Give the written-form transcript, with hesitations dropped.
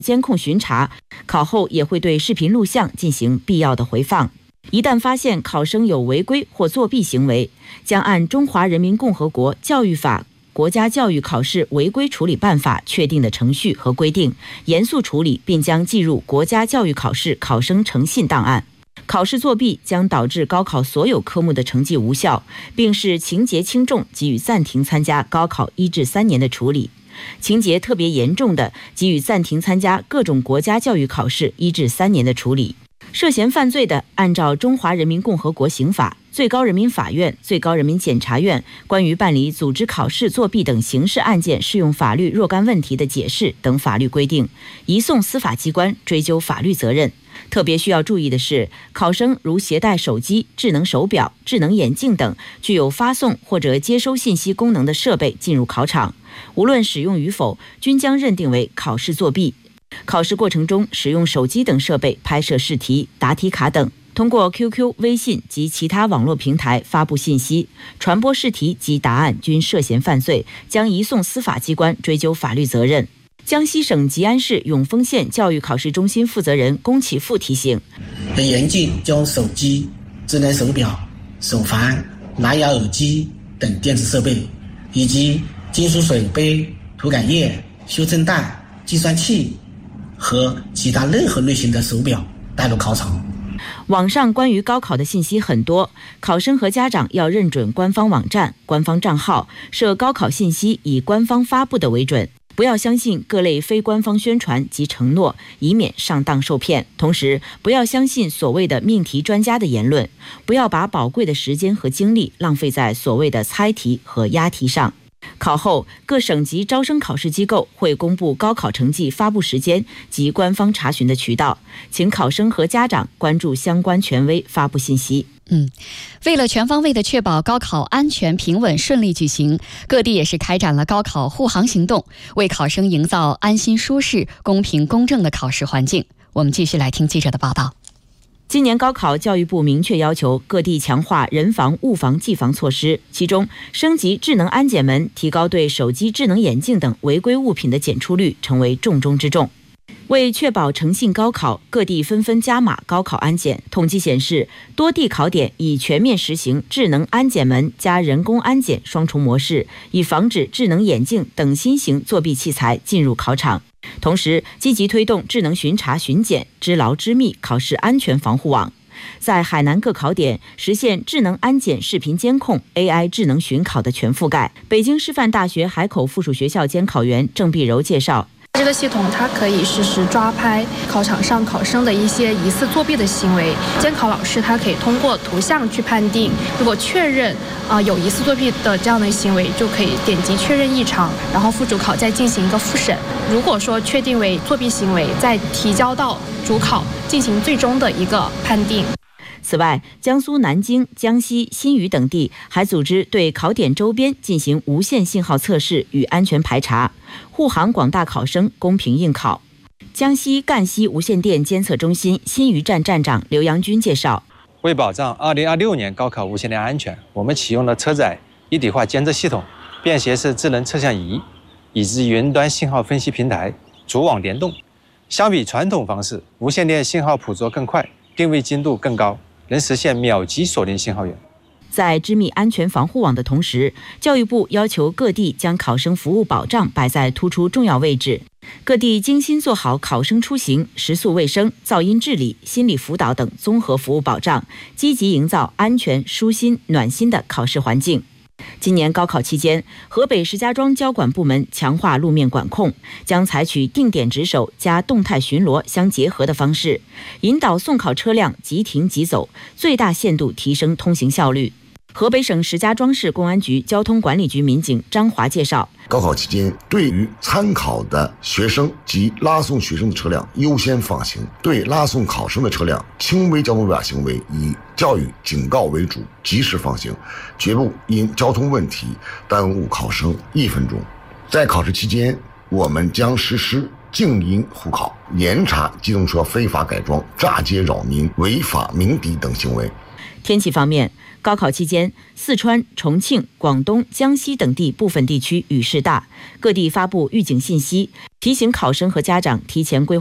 监控巡查，考后也会对视频录像进行必要的回放。一旦发现考生有违规或作弊行为，将按《中华人民共和国教育法》国家教育考试违规处理办法确定的程序和规定，严肃处理，并将记入国家教育考试考生诚信档案。考试作弊将导致高考所有科目的成绩无效，并视情节轻重给予暂停参加高考1至3年的处理；情节特别严重的，给予暂停参加各种国家教育考试1至3年的处理。涉嫌犯罪的，按照《中华人民共和国刑法》、最高人民法院、最高人民检察院关于办理组织考试作弊等刑事案件适用法律若干问题的解释等法律规定，移送司法机关追究法律责任。特别需要注意的是，考生如携带手机、智能手表、智能眼镜等具有发送或者接收信息功能的设备进入考场，无论使用与否，均将认定为考试作弊。考试过程中使用手机等设备拍摄试题、答题卡等，通过 QQ、微信及其他网络平台发布信息、传播试题及答案均涉嫌犯罪，将移送司法机关追究法律责任。江西省吉安市永丰县教育考试中心负责人龚启富提醒， 很严禁将手机、智能手表、手环、蓝牙耳机等电子设备，以及金属水杯、涂改液、修正带、计算器和其他任何类型的手表带入考场。 网上关于高考的信息很多，考生和家长要认准官方网站、官方账号，设高考信息以官方发布的为准，不要相信各类非官方宣传及承诺，以免上当受骗。同时，不要相信所谓的命题专家的言论，不要把宝贵的时间和精力浪费在所谓的猜题和押题上。考后，各省级招生考试机构会公布高考成绩发布时间及官方查询的渠道，请考生和家长关注相关权威发布信息。 为了全方位的确保高考安全平稳顺利举行，各地也是开展了高考护航行动，为考生营造安心舒适、公平公正的考试环境。我们继续来听记者的报道。 今年高考，教育部明确要求各地强化人防、物防、技防措施，其中升级智能安检门，提高对手机、智能眼镜等违规物品的检出率，成为重中之重。为确保诚信高考，各地纷纷加码高考安检。统计显示，多地考点已全面实行智能安检门加人工安检双重模式，以防止智能眼镜等新型作弊器材进入考场。同时，积极推动智能巡查巡检，知牢知密考试安全防护网。在海南各考点实现智能安检视频监控、AI 智能巡考的全覆盖。北京师范大学海口附属学校监考员郑碧柔介绍， 这个系统它可以实时抓拍考场上考生的一些疑似作弊的行为，监考老师他可以通过图像去判定，如果确认有疑似作弊的这样的行为，就可以点击确认异常，然后副主考再进行一个复审。如果说确定为作弊行为，再提交到主考进行最终的一个判定。 此外，江苏南京、江西新余等地还组织对考点周边进行无线信号测试与安全排查，护航广大考生公平应考。江西赣西无线电监测中心新余站站长刘阳军介绍， 为保障2026年高考无线电安全，我们启用了车载一体化监测系统、便携式智能测向仪以及云端信号分析平台，主网联动。相比传统方式，无线电信号捕捉更快，定位精度更高，能实现秒级锁定信号源。 在织密安全防护网的同时，教育部要求各地将考生服务保障摆在突出重要位置，各地精心做好考生出行、食宿卫生、噪音治理、心理辅导等综合服务保障，积极营造安全、舒心、暖心的考试环境。今年高考期间，河北石家庄交管部门强化路面管控，将采取定点值守加动态巡逻相结合的方式，引导送考车辆即停即走，最大限度提升通行效率。河北省石家庄市公安局交通管理局民警张华介绍， 高考期间，对于参考的学生及拉送学生的车辆优先放行，对拉送考生的车辆轻微交通违法行为以教育警告为主，及时放行，绝不因交通问题耽误考生1分钟。在考试期间，我们将实施静音护考，严查机动车非法改装、炸街扰民、违法鸣笛等行为。 天气方面，高考期间，四川、重庆、广东、江西等地部分地区雨势大，各地发布预警信息， 提醒考生和家长提前规划